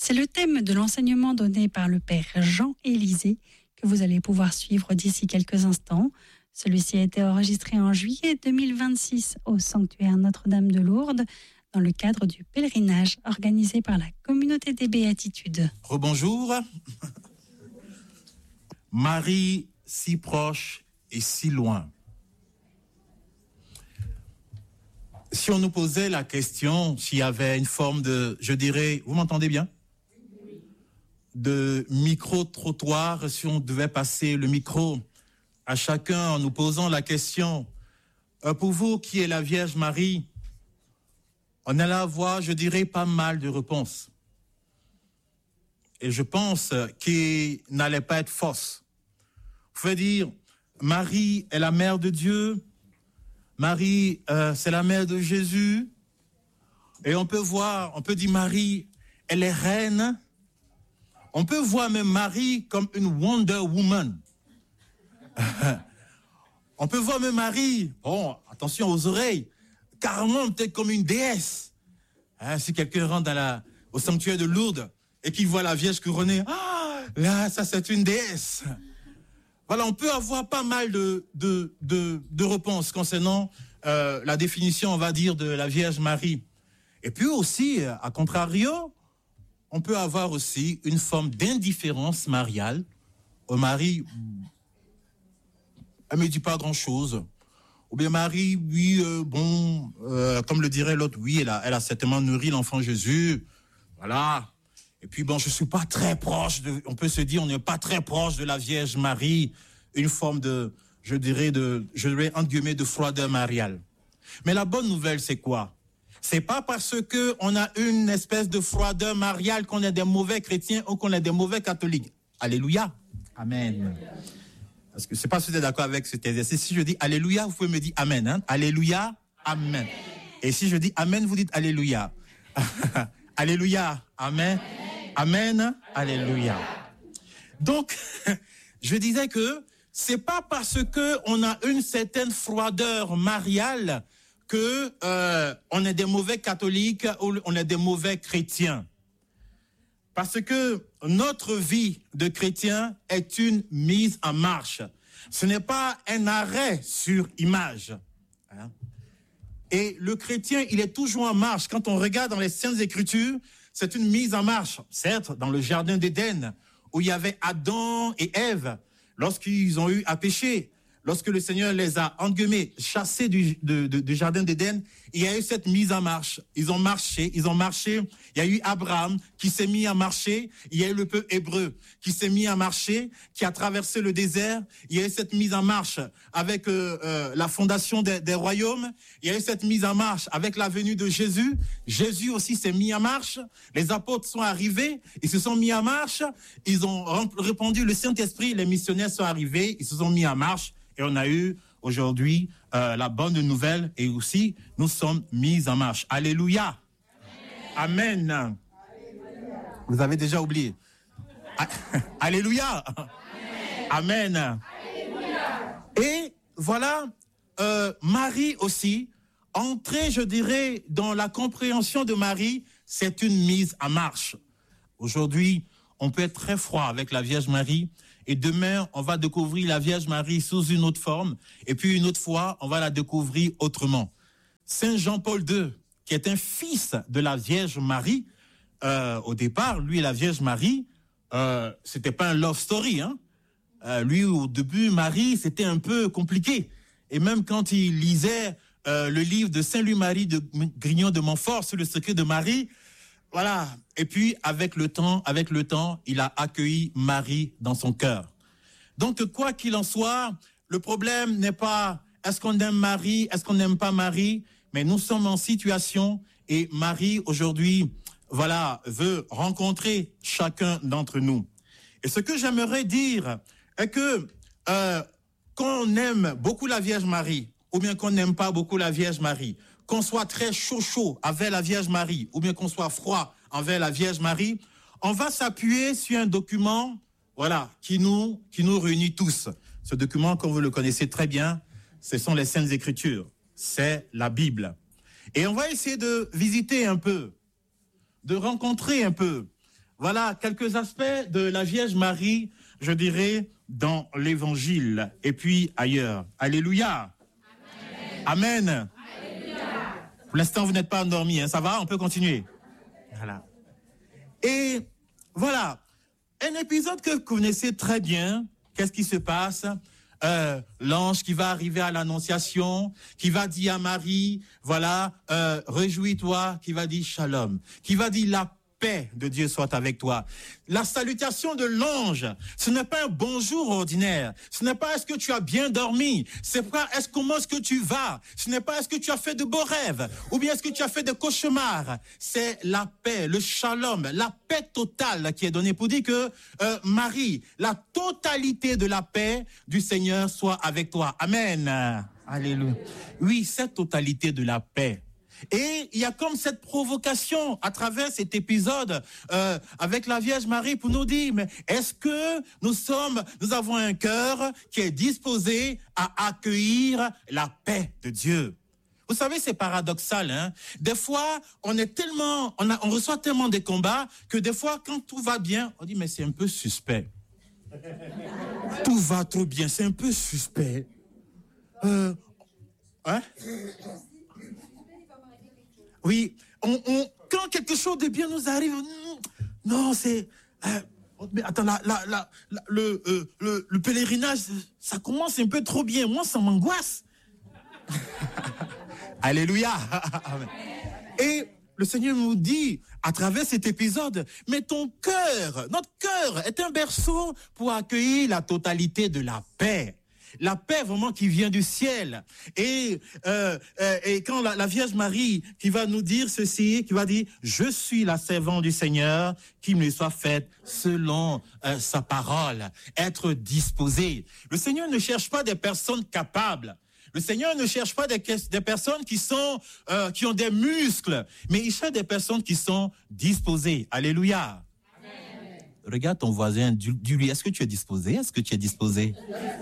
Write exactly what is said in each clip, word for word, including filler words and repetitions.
C'est le thème de l'enseignement donné par le Père Jean-Élisée que vous allez pouvoir suivre d'ici quelques instants. Celui-ci a été enregistré en juillet deux mille vingt-six au sanctuaire Notre-Dame de Lourdes dans le cadre du pèlerinage organisé par la communauté des Béatitudes. Rebonjour. Marie si proche et si loin. Si on nous posait la question, s'il y avait une forme de, je dirais, vous m'entendez bien ? De micro-trottoir, si on devait passer le micro à chacun en nous posant la question, euh, pour vous qui est la Vierge Marie, on allait avoir, je dirais, pas mal de réponses. Et je pense qu'il n'allait pas être fausse. Vous pouvez dire, Marie est la mère de Dieu, Marie, euh, c'est la mère de Jésus, et on peut voir, on peut dire Marie, elle est reine. On peut voir même Marie comme une Wonder Woman. On peut voir même Marie, bon, attention aux oreilles, carrément peut-être comme une déesse. Hein, si quelqu'un rentre dans la, au sanctuaire de Lourdes et qu'il voit la Vierge couronnée, ah, là, ça c'est une déesse. Voilà, on peut avoir pas mal de, de, de, de réponses concernant euh, la définition, on va dire, de la Vierge Marie. Et puis aussi, à contrario, on peut avoir aussi une forme d'indifférence mariale. Oh, Marie, elle ne me dit pas grand-chose. Ou bien Marie, oui, euh, bon, euh, comme le dirait l'autre, oui, elle a, elle a certainement nourri l'enfant Jésus. Voilà. Et puis, bon, je ne suis pas très proche, de, on peut se dire, on n'est pas très proche de la Vierge Marie. Une forme de, je dirais, de, je dirais, entre guillemets, de froideur mariale. Mais la bonne nouvelle, c'est quoi? C'est pas parce que on a une espèce de froideur mariale qu'on est des mauvais chrétiens ou qu'on est des mauvais catholiques. Alléluia. Amen. Parce que c'est pas si vous êtes d'accord avec cet exercice. Si je dis Alléluia, vous pouvez me dire Amen. Hein? Alléluia. Amen. Et si je dis Amen, vous dites Alléluia. Alléluia. Amen. Amen. Amen. Alléluia. Donc, je disais que c'est pas parce que on a une certaine froideur mariale que euh, on est des mauvais catholiques ou on est des mauvais chrétiens. Parce que notre vie de chrétien est une mise en marche. Ce n'est pas un arrêt sur image. Hein? Et le chrétien, il est toujours en marche. Quand on regarde dans les Saintes Écritures, c'est une mise en marche. Certes, dans le jardin d'Éden, où il y avait Adam et Ève, lorsqu'ils ont eu à pécher, lorsque le Seigneur les a engumés, chassés du, de, de, du jardin d'Éden, il y a eu cette mise en marche. Ils ont marché, ils ont marché. Il y a eu Abraham qui s'est mis à marcher. Il y a eu le peuple hébreu qui s'est mis à marcher, qui a traversé le désert. Il y a eu cette mise en marche avec euh, euh, la fondation des, des royaumes. Il y a eu cette mise en marche avec la venue de Jésus. Jésus aussi s'est mis en marche. Les apôtres sont arrivés, ils se sont mis en marche. Ils ont répandu le Saint-Esprit. Les missionnaires sont arrivés, ils se sont mis en marche. Et on a eu aujourd'hui euh, la bonne nouvelle et aussi nous sommes mis en marche. Alléluia. Amen. Amen. Vous avez déjà oublié. A- Alléluia. Amen. Amen. Alléluia. Et voilà, euh, Marie aussi, entrer, je dirais, dans la compréhension de Marie, c'est une mise en marche. Aujourd'hui, on peut être très froid avec la Vierge Marie. Et demain, on va découvrir la Vierge Marie sous une autre forme. Et puis une autre fois, on va la découvrir autrement. Saint Jean-Paul deux, qui est un fils de la Vierge Marie, euh, au départ, lui et la Vierge Marie, euh, c'était pas un love story. Hein. Euh, lui, au début, Marie, c'était un peu compliqué. Et même quand il lisait euh, le livre de Saint Louis-Marie de Grignon de Montfort sur le secret de Marie, voilà. Et puis, avec le temps, avec le temps, il a accueilli Marie dans son cœur. Donc, quoi qu'il en soit, le problème n'est pas est-ce qu'on aime Marie, est-ce qu'on n'aime pas Marie, mais nous sommes en situation et Marie, aujourd'hui, voilà, veut rencontrer chacun d'entre nous. Et ce que j'aimerais dire est que euh, qu'on aime beaucoup la Vierge Marie, ou bien qu'on n'aime pas beaucoup la Vierge Marie, qu'on soit très chaud chaud avec la Vierge Marie, ou bien qu'on soit froid envers la Vierge Marie, on va s'appuyer sur un document, voilà, qui nous, qui nous réunit tous. Ce document, comme vous le connaissez très bien, ce sont les Saintes Écritures. C'est la Bible. Et on va essayer de visiter un peu, de rencontrer un peu, voilà quelques aspects de la Vierge Marie, je dirais, dans l'Évangile et puis ailleurs. Alléluia. Amen. Amen. Alléluia. Pour l'instant, vous n'êtes pas endormis, hein, ça va, on peut continuer. Voilà. Et voilà, un épisode que vous connaissez très bien. Qu'est-ce qui se passe? Euh, l'ange qui va arriver à l'Annonciation, qui va dire à Marie, voilà, euh, réjouis-toi, qui va dire shalom, qui va dire la paix de Dieu soit avec toi. La salutation de l'ange, ce n'est pas un bonjour ordinaire, ce n'est pas est-ce que tu as bien dormi, c'est pas est-ce comment est-ce que tu vas, ce n'est pas est-ce que tu as fait de beaux rêves, ou bien est-ce que tu as fait des cauchemars, c'est la paix, le shalom, la paix totale qui est donnée pour dire que euh, Marie, la totalité de la paix du Seigneur soit avec toi. Amen. Alléluia. Oui, cette totalité de la paix. Et il y a comme cette provocation à travers cet épisode euh, avec la Vierge Marie pour nous dire, mais est-ce que nous sommes, nous avons un cœur qui est disposé à accueillir la paix de Dieu? Vous savez, c'est paradoxal, hein? Des fois, on est tellement, on, a, on reçoit tellement des combats que des fois, quand tout va bien, on dit, mais c'est un peu suspect. Tout va trop bien, c'est un peu suspect. Euh, hein? Oui, on, on, quand quelque chose de bien nous arrive, non, c'est... Euh, mais attends, la, la, la, la, le, euh, le, le pèlerinage, ça commence un peu trop bien. Moi, ça m'angoisse. Alléluia. Et le Seigneur nous dit, à travers cet épisode, mais ton cœur, notre cœur est un berceau pour accueillir la totalité de la paix. La paix vraiment qui vient du ciel. Et, euh, euh, et quand la, la Vierge Marie qui va nous dire ceci, qui va dire « Je suis la servante du Seigneur, qu'il me soit faite selon euh, sa parole. » Être disposé. Le Seigneur ne cherche pas des personnes capables. Le Seigneur ne cherche pas des, des personnes qui sont euh, qui ont des muscles, mais il cherche des personnes qui sont disposées. Alléluia. Regarde ton voisin, dis-lui, est-ce que tu es disposé? Est-ce que tu es disposé?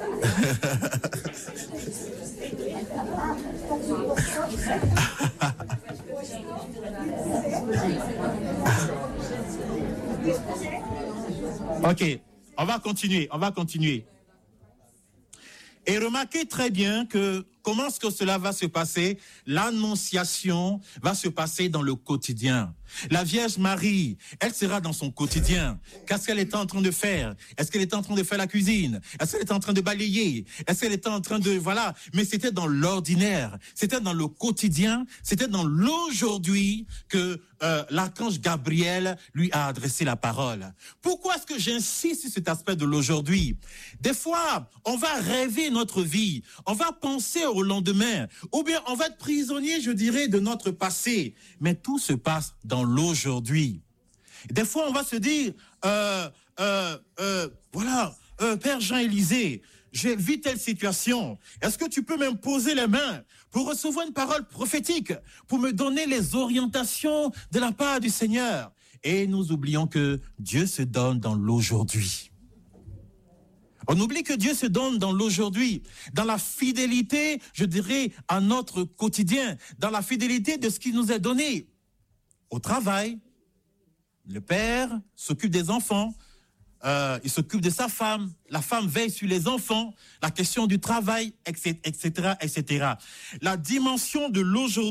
Ok, on va continuer, on va continuer. Et remarquez très bien que comment est-ce que cela va se passer? L'annonciation va se passer dans le quotidien. La Vierge Marie, elle sera dans son quotidien. Qu'est-ce qu'elle était en train de faire? Est-ce qu'elle était en train de faire la cuisine? Est-ce qu'elle était en train de balayer? Est-ce qu'elle était en train de... Voilà. Mais c'était dans l'ordinaire. C'était dans le quotidien. C'était dans l'aujourd'hui que euh, l'archange Gabriel lui a adressé la parole. Pourquoi est-ce que j'insiste sur cet aspect de l'aujourd'hui? Des fois, on va rêver notre vie. On va penser au lendemain. Ou bien on va être prisonnier, je dirais, de notre passé. Mais tout se passe dans l'aujourd'hui. Des fois, on va se dire, euh, euh, euh, voilà, euh, Père Jean-Élisée, j'ai vu telle situation. Est-ce que tu peux m'imposer les mains pour recevoir une parole prophétique, pour me donner les orientations de la part du Seigneur? Et nous oublions que Dieu se donne dans l'aujourd'hui. On oublie que Dieu se donne dans l'aujourd'hui, dans la fidélité, je dirais, à notre quotidien, dans la fidélité de ce qui nous est donné. Au travail, le père s'occupe des enfants, euh, il s'occupe de sa femme, la femme veille sur les enfants, la question du travail, et cetera, et cetera. La dimension de l'aujourd'hui